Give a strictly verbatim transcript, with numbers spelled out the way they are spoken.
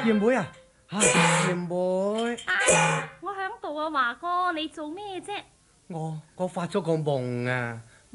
賢妹啊，啊賢妹， 啊，我響度啊，華哥，你做咩啫？ 我我發咗個夢啊，